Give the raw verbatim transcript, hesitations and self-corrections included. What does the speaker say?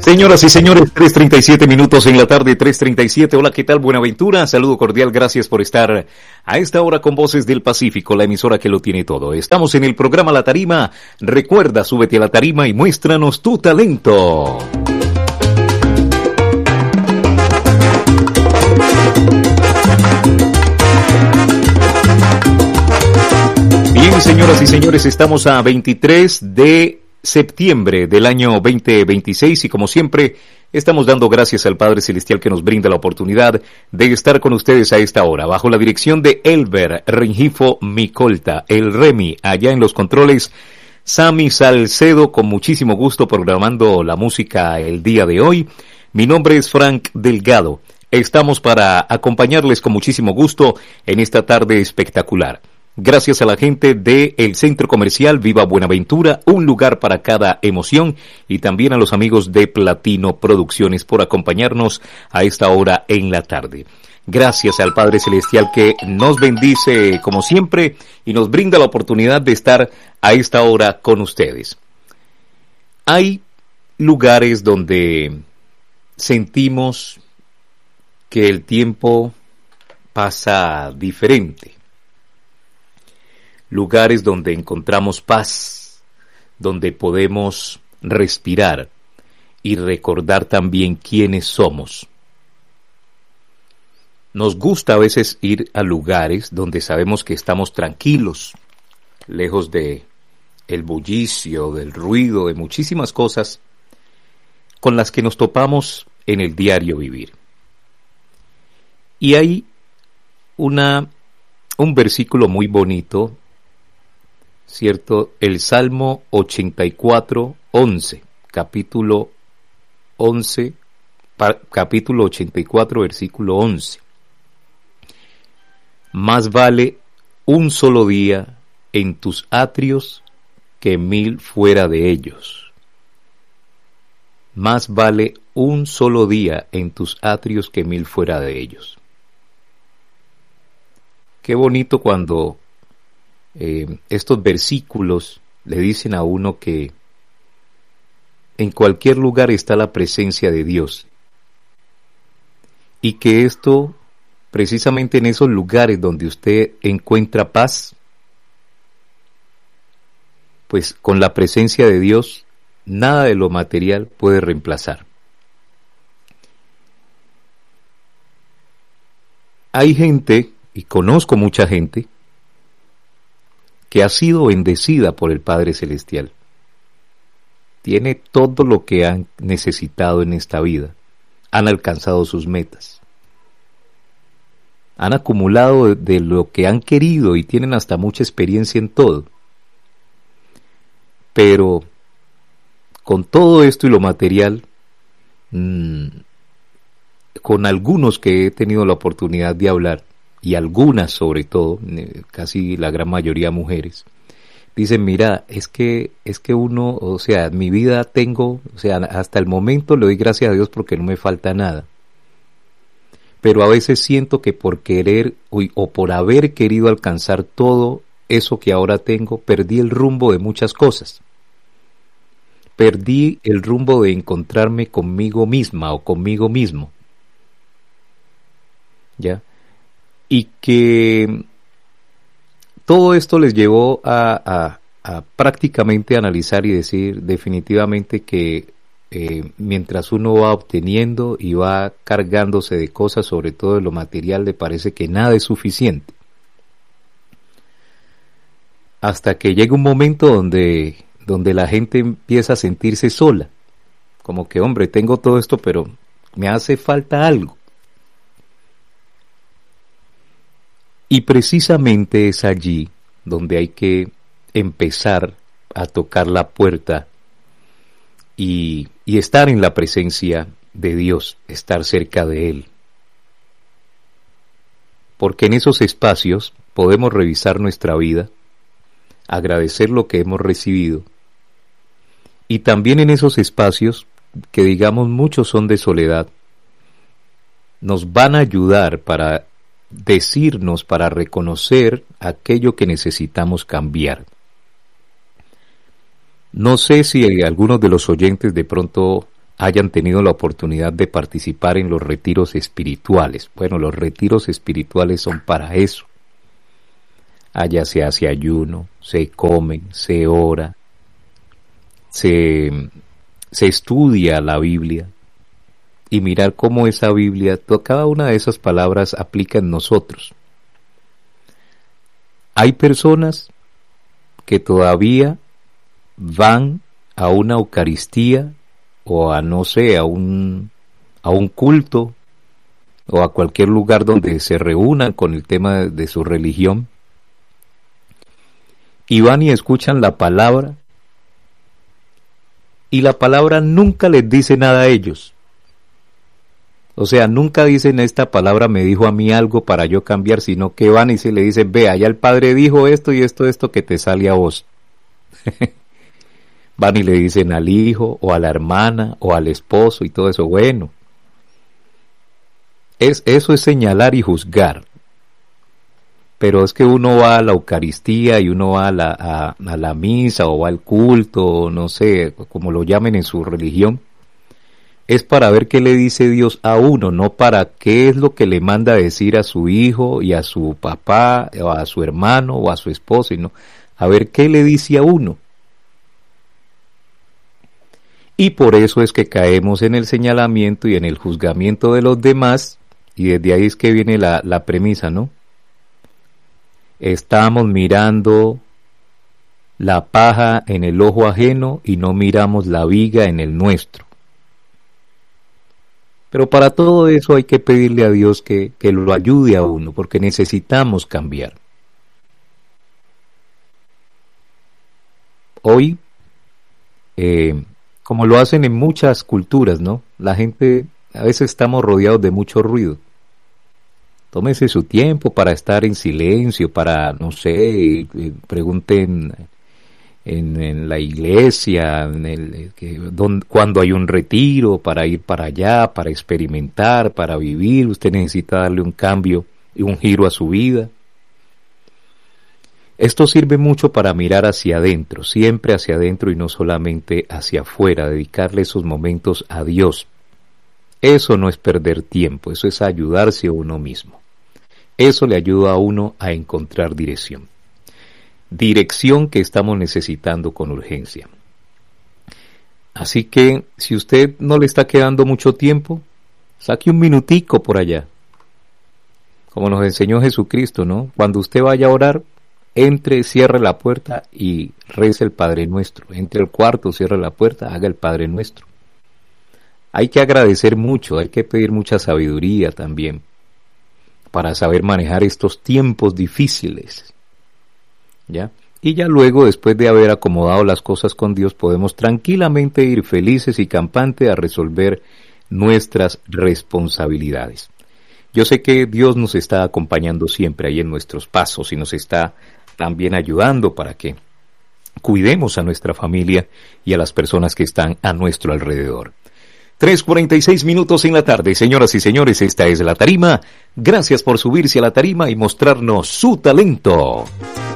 Señoras y señores, tres treinta y siete minutos en la tarde, tres treinta y siete. Hola, ¿qué tal? Buenaventura. Saludo cordial, gracias por estar a esta hora con Voces del Pacífico, la emisora que lo tiene todo. Estamos en el programa La Tarima. Recuerda, súbete a la tarima y muéstranos tu talento. Bien, señoras y señores, estamos a veintitrés de septiembre del año veinte veintiséis y como siempre estamos dando gracias al Padre Celestial que nos brinda la oportunidad de estar con ustedes a esta hora, bajo la dirección de Elber Rengifo Micolta, el Remy, allá en los controles, Sammy Salcedo, con muchísimo gusto programando la música el día de hoy. Mi nombre es Frank Delgado, estamos para acompañarles con muchísimo gusto en esta tarde espectacular. Gracias a la gente del Centro Comercial Viva Buenaventura, un lugar para cada emoción, y también a los amigos de Platino Producciones por acompañarnos a esta hora en la tarde. Gracias al Padre Celestial que nos bendice como siempre y nos brinda la oportunidad de estar a esta hora con ustedes. Hay lugares donde sentimos que el tiempo pasa diferente. Lugares donde encontramos paz, donde podemos respirar y recordar también quiénes somos. Nos gusta a veces ir a lugares donde sabemos que estamos tranquilos, lejos de el bullicio, del ruido, de muchísimas cosas con las que nos topamos en el diario vivir. Y hay una, un versículo muy bonito, ¿cierto? El Salmo ochenta y cuatro, once, capítulo once, pa, capítulo ochenta y cuatro, versículo once. Más vale un solo día en tus atrios que mil fuera de ellos. Más vale un solo día en tus atrios que mil fuera de ellos. Qué bonito cuando Eh, estos versículos le dicen a uno que en cualquier lugar está la presencia de Dios y que esto, precisamente en esos lugares donde usted encuentra paz, pues con la presencia de Dios nada de lo material puede reemplazar. Hay gente, y conozco mucha gente, que ha sido bendecida por el Padre Celestial. Tiene todo lo que han necesitado en esta vida. Han alcanzado sus metas. Han acumulado de lo que han querido y tienen hasta mucha experiencia en todo. Pero con todo esto y lo material, mmm, con algunos que he tenido la oportunidad de hablar, y algunas sobre todo, casi la gran mayoría mujeres, dicen, mira, es que es que uno, o sea, mi vida tengo, o sea, hasta el momento le doy gracias a Dios porque no me falta nada. Pero a veces siento que por querer o, o por haber querido alcanzar todo eso que ahora tengo, perdí el rumbo de muchas cosas. Perdí el rumbo de encontrarme conmigo misma o conmigo mismo. ¿Ya? Y que todo esto les llevó a, a, a prácticamente analizar y decir definitivamente que eh, mientras uno va obteniendo y va cargándose de cosas, sobre todo de lo material, le parece que nada es suficiente. Hasta que llega un momento donde, donde la gente empieza a sentirse sola. Como que, hombre, tengo todo esto, pero me hace falta algo. Y precisamente es allí donde hay que empezar a tocar la puerta y, y estar en la presencia de Dios, estar cerca de Él. Porque en esos espacios podemos revisar nuestra vida, agradecer lo que hemos recibido, y también en esos espacios, que digamos muchos son de soledad, nos van a ayudar para decirnos, para reconocer aquello que necesitamos cambiar. No sé si algunos de los oyentes de pronto hayan tenido la oportunidad de participar en los retiros espirituales. Bueno, los retiros espirituales son para eso. Allá se hace ayuno, se come, se ora, se, se estudia la Biblia y mirar cómo esa Biblia, cada una de esas palabras aplica en nosotros. Hay personas que todavía van a una Eucaristía o a, no sé, a un, a un culto o a cualquier lugar donde se reúnan con el tema de, de su religión, y van y escuchan la palabra, y la palabra nunca les dice nada a ellos. O sea, nunca dicen esta palabra me dijo a mí algo para yo cambiar, sino que van y se le dicen, ve, allá el Padre dijo esto y esto, esto que te sale a vos. Van y le dicen al hijo, o a la hermana, o al esposo y todo eso. Bueno, es, eso es señalar y juzgar. Pero es que uno va a la Eucaristía y uno va a la, a, a la misa o va al culto, o no sé, como lo llamen en su religión, es para ver qué le dice Dios a uno, no para qué es lo que le manda decir a su hijo y a su papá, o a su hermano o a su esposo, sino a ver qué le dice a uno. Y por eso es que caemos en el señalamiento y en el juzgamiento de los demás, y desde ahí es que viene la, la premisa, ¿no? Estamos mirando la paja en el ojo ajeno y no miramos la viga en el nuestro. Pero para todo eso hay que pedirle a Dios que, que lo ayude a uno, porque necesitamos cambiar. Hoy, eh, como lo hacen en muchas culturas, ¿no? La gente, a veces estamos rodeados de mucho ruido. Tómese su tiempo para estar en silencio, para, no sé, pregunten en, en la iglesia, en el, que, donde, cuando hay un retiro, para ir para allá, para experimentar, para vivir. Usted necesita darle un cambio y un giro a su vida. Esto sirve mucho para mirar hacia adentro, siempre hacia adentro y no solamente hacia afuera, dedicarle esos momentos a Dios. Eso no es perder tiempo, eso es ayudarse a uno mismo. Eso le ayuda a uno a encontrar dirección. Dirección que estamos necesitando con urgencia. Así que, si usted no le está quedando mucho tiempo, saque un minutico por allá. Como nos enseñó Jesucristo, ¿no? Cuando usted vaya a orar, entre, cierre la puerta y rece el Padre Nuestro. Entre al cuarto, cierre la puerta, haga el Padre Nuestro. Hay que agradecer mucho, hay que pedir mucha sabiduría también para saber manejar estos tiempos difíciles, ¿ya? Y ya luego, después de haber acomodado las cosas con Dios, podemos tranquilamente ir felices y campantes a resolver nuestras responsabilidades. Yo sé que Dios nos está acompañando siempre ahí en nuestros pasos y nos está también ayudando para que cuidemos a nuestra familia y a las personas que están a nuestro alrededor. tres cuarenta y seis minutos en la tarde, señoras y señores, esta es La Tarima. Gracias por subirse a la tarima y mostrarnos su talento.